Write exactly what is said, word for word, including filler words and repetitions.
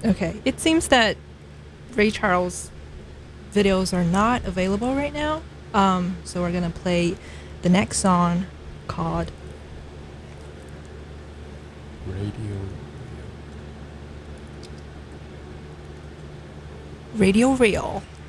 Okay. It seems that Ray Charles videos are not available right now. Um, so we're gonna play the next song called Radio. Radio Real.